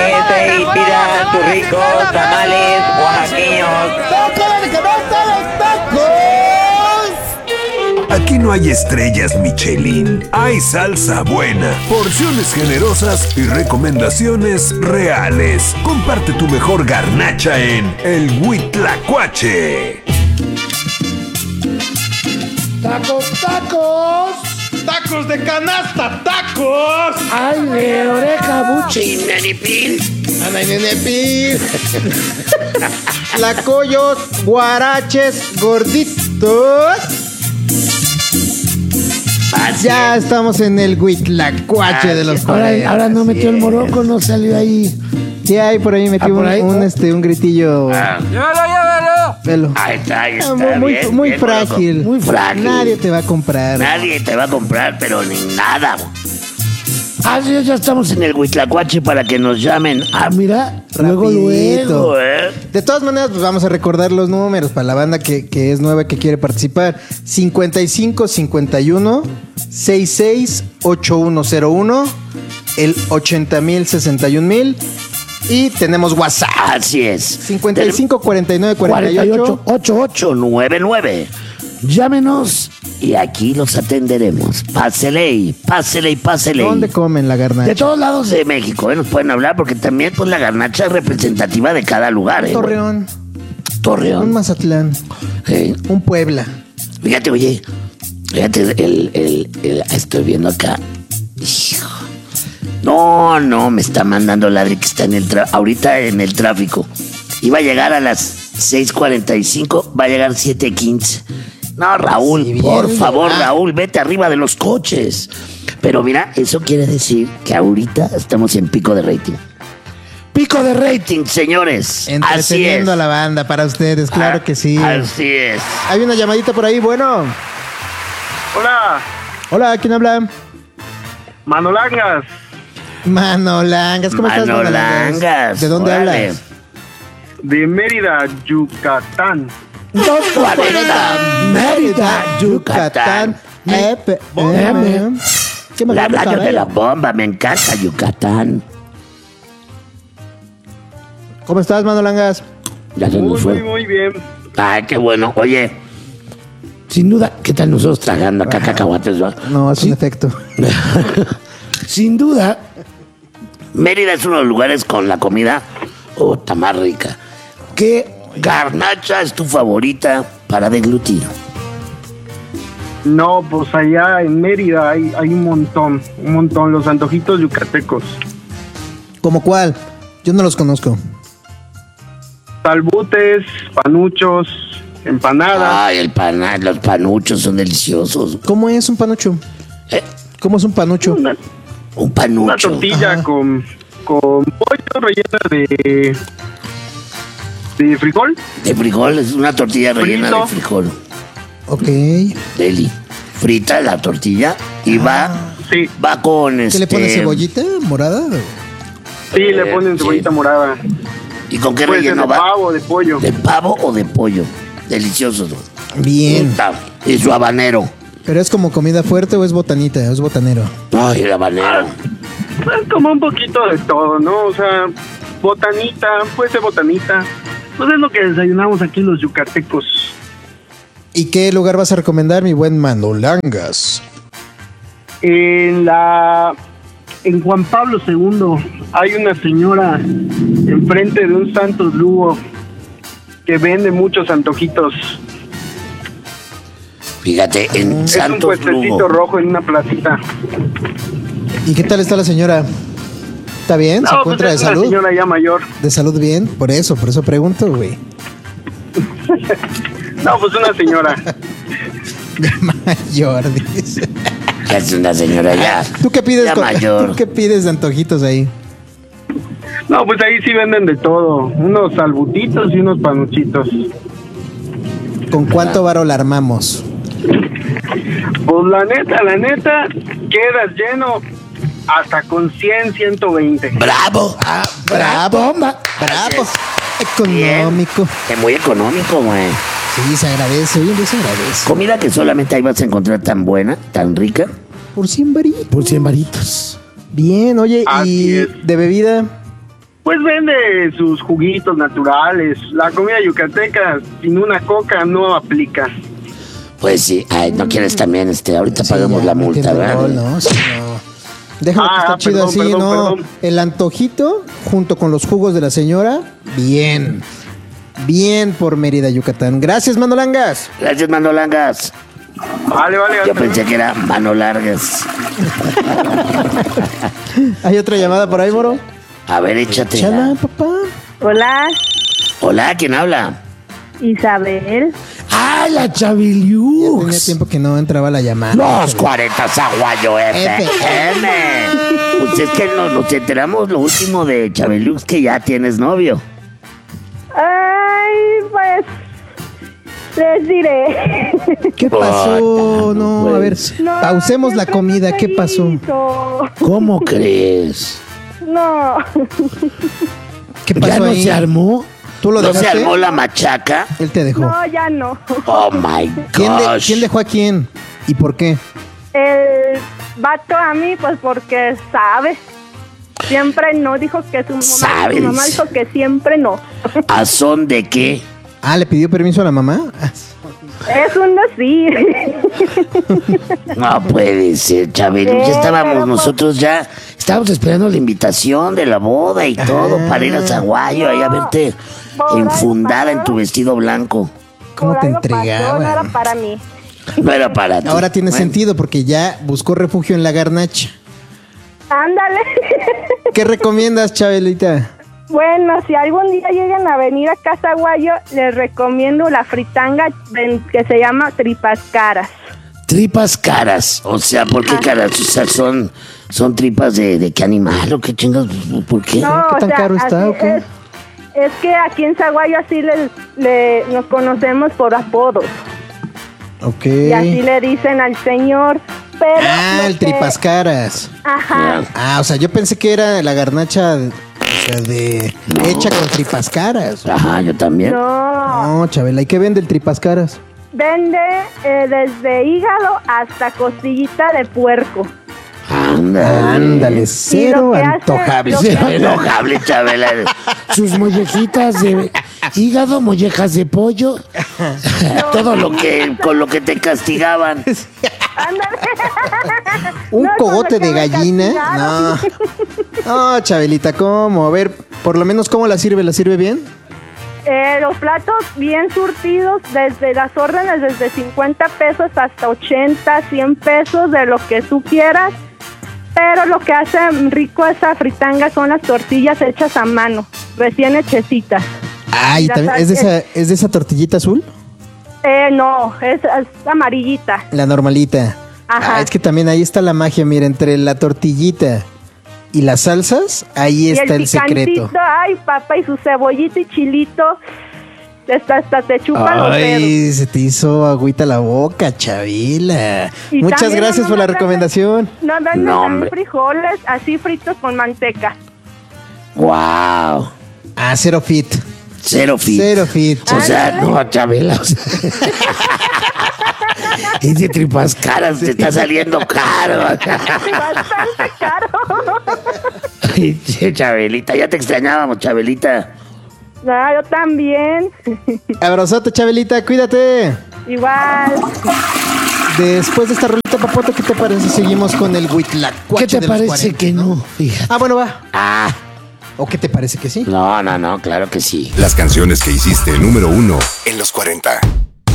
mira, tus ricos tamales oaxaqueños. Aquí no hay estrellas Michelin, hay salsa buena, porciones generosas y recomendaciones reales. Comparte tu mejor garnacha en el Huitlacoche. ¡Tacos, tacos! ¡Tacos de canasta, tacos! ¡Ay, de oreja, buchi! ¡Nenipil! ¡Nenepil! Tlacoyos, guaraches, gorditos. Ya estamos en el Huitlacoche de los coreanos. Ahora no metió el moroco, no salió ahí. Sí, ahí por ahí metió un gritillo. Llévalo. Velo. Ahí está, Muy frágil. Muy frágil. Nadie te va a comprar. Nadie te va a comprar, pero ni nada. Sí, ya estamos En el Huitlacoche para que nos llamen. mira, Rapidito. luego. De todas maneras, pues vamos a recordar los números para la banda que es nueva, que quiere participar. 55 51 66 8101, el 80,000 61,000. Y tenemos WhatsApp. Así es. 55 49 48 8899. Llámenos. Y aquí los atenderemos. Pásele. ¿Dónde comen la garnacha? De todos lados de México, nos pueden hablar porque también pues la garnacha es representativa de cada lugar. Torreón. Torreón. Un Mazatlán. Un Puebla. Fíjate, oye. Estoy viendo acá. Hijo. No, me está mandando Ladri que está ahorita en el tráfico. Iba a llegar a las 6:45, va a llegar 7:15. No, Raúl, Sí, por favor, Raúl, vete arriba de los coches. Pero mira, eso quiere decir que ahorita estamos en pico de rating. Pico de rating, señores. Así es. Entreteniendo a la banda para ustedes, claro que sí. Así es. Hay una llamadita por ahí, bueno. Hola, Hola, ¿quién habla? Manolangas. Manolangas, ¿cómo estás, Manolangas? Manolangas, ¿De dónde órale. hablas? De Mérida, Yucatán. 240 Mérida, Yucatán. ¿Qué más La vamos a radio ver? de la bomba, me encanta Yucatán. ¿Cómo estás, Manolangas? Ya se nos fue. Muy bien. Ay, qué bueno. Oye, sin duda, ¿qué tal nosotros tragando acá cacahuates? ¿Va? No, es un efecto. Sin duda. Mérida es uno de los lugares con la comida más rica. ¿Qué garnacha es tu favorita para deglutir? No, pues allá en Mérida hay un montón. Los antojitos yucatecos. ¿Cómo cuál? Yo no los conozco. Salbutes, panuchos, empanadas. Ay, los panuchos son deliciosos. ¿Cómo es un panucho? ¿Eh? ¿Cómo es un panucho? Un panucho. Una tortilla Ajá. con pollo rellena de frijol. De frijol, es una tortilla rellena Frito. de frijol. Ok. Deli. Frita la tortilla y va con ¿Qué le pones, cebollita morada? Sí, le ponen cebollita morada. ¿Y con qué Puede ser relleno de va? pavo o de pollo. ¿De pavo o de pollo? Delicioso. Bien. Y su habanero. ¿Pero es como comida fuerte o es botanita? ¿O es botanero? Ay, el habanero. Es como un poquito de todo, ¿no? O sea, botanita, puede ser botanita. Pues es lo que desayunamos aquí los yucatecos. ¿Y qué lugar vas a recomendar, mi buen Manolangas? En Juan Pablo II hay una señora enfrente de un Santos Lugo que vende muchos antojitos. Fíjate, en Es un Santos puestecito Lugo. rojo en una placita. ¿Y qué tal está la señora? ¿Está bien? ¿Se No, encuentra pues de es una salud? señora ya mayor. ¿De salud bien? Por eso pregunto, güey. No, pues una señora. De mayor, dice. Es una señora ya. ¿Tú qué pides? Ya mayor. ¿Tú qué pides de antojitos ahí? No, pues ahí sí venden de todo. Unos salbutitos y unos panuchitos. ¿Con cuánto varo la armamos? Pues la neta, quedas lleno hasta con 100, 120. ¡Bravo! ¡Bravo! Bomba. ¡Bravo! Económico. Es muy económico, güey. Sí, se agradece. Hoy en día se agradece. Comida que solamente ahí vas a encontrar tan buena, tan rica. Por 100 varitos. Por 100 varitos. Bien, oye, Así ¿y es. de bebida? pues vende sus juguitos naturales. La comida yucateca sin una coca no aplica. Pues sí, ay, no quieres también, ahorita Sí, pagamos ya, la multa, metiendo ¿verdad? gol, ¿no? Sí, no. Déjalo que está chido perdón, así, perdón, ¿no? perdón. El antojito junto con los jugos de la señora, bien. Bien por Mérida, Yucatán. Gracias, Manolangas. Gracias, Manolangas. Vale. Yo pensé que era Mano Largas. ¿Hay otra llamada por ahí, Moro? A ver, échate. Chala, papá. Hola, Hola, ¿quién habla? Isabel. ¡Ah, la Tenía Chaviliux! tiempo que no entraba la llamada. Los 40 Zaguayo FM. Pues es que nos enteramos lo último de Chabelux, que ya tienes novio. Ay, pues les diré. ¿Qué pasó? No, a ver, No, pausemos la siempre comida. me ¿Qué pasó? hizo. ¿Cómo crees? No, ¿Qué ¿Ya pasó no ahí? se armó? ¿Tú lo ¿No se dejaste? armó la machaca? Él te dejó. no, ya no. Oh my gosh. ¿Quién dejó a quién? ¿Y por qué? El vato a mí, pues porque sabe. Siempre no dijo que su mamá. ¿Sabes? Su mamá dijo que siempre no. ¿A son de qué? Ah, ¿le pidió permiso a la mamá? Ah, Es un decir. No puede ser, Chabelux. Ya pero estábamos pues- nosotros ya. Estábamos esperando la invitación de la boda y todo para ir a Zaguayo ahí a verte Por enfundada ahí en tu vestido blanco. ¿Cómo Por te algo pasó, entregaban? no era para mí. No era para ti. Ahora tiene Bueno, sentido porque ya buscó refugio en la garnacha. Ándale. ¿Qué recomiendas, Chabelita? Bueno, si algún día llegan a venir a Casaguayo, les recomiendo la fritanga que se llama Tripas Caras. Tripas caras. O sea, ¿por qué caras? O sea, son tripas de qué animal o qué chingas. ¿Por qué? No, ¿Qué tan caro está, así o qué? Es que aquí en Zaguayo así nos conocemos por apodos. Ok. Y así le dicen al señor. Pero Ah, lo el que- tripas caras. Ajá. Ah, o sea, yo pensé que era la garnacha, o sea, hecha con tripas caras. Ajá, yo también. No, No, Chabela, ¿y qué vende el tripas caras? vende desde hígado hasta costillita de puerco. Ándale, cero que hace- antojable. lo que Cero hace- enojable, Chabela. Sus mollejitas de hígado, mollejas de pollo. Todo lo que con lo que te castigaban. Ándale. ¿Un No, cogote con lo de que me gallina? No. castigaron. No, Chabelita, ¿cómo? A ver, por lo menos, ¿cómo la sirve? ¿La sirve bien? Los platos bien surtidos, desde las órdenes desde 50 pesos hasta 80, 100 pesos, de lo que tú quieras. Pero lo que hace rico esa fritanga son las tortillas hechas a mano, recién hechecitas. Ay, La también, sal- ¿es de esa tortillita azul? No, es amarillita. La normalita. Ajá. Ah, es que también ahí está la magia, mira, entre la tortillita y las salsas, ahí Y está el secreto. picantito, ay papá, y su cebollita y chilito, hasta te chupa los dedos. Ay, se te hizo agüita la boca, Chabela. Y Muchas también gracias por la no venden- recomendación. No venden No, también hombre. frijoles así fritos con manteca. Wow. Ah, cero fit. Cero fit. Cero fit. O sea, no, Chabela. O sea, es de tripas caras, te está saliendo caro. Bastante caro. Ay, che, Chabelita, ya te extrañábamos, Chabelita. No, yo también. Abrazote, Chabelita, cuídate. Igual. Después de esta rolita, Papoto, ¿qué te parece si seguimos con el Huitlacuache ¿Qué te de los parece 40, que no? Fíjate. Ah, bueno, va. Ah, ¿O qué te parece que sí? no, claro que sí. Las canciones que hiciste número 1 en los 40.